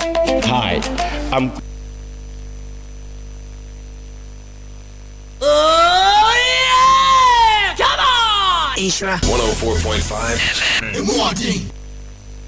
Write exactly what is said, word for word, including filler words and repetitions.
Hi, I'm. Oh yeah! Come on! Isra. one oh four point five. Et moi,